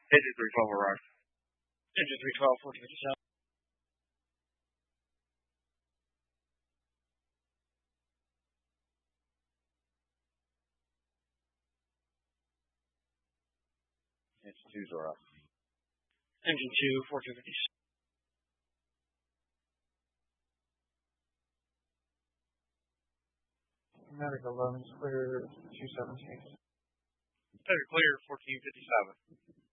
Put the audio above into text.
Engine 312 arrived. Engine 312, 1457. Engine 2's arrived. Engine 2, 1457. Medic 11's clear, 217. Clear, 1457.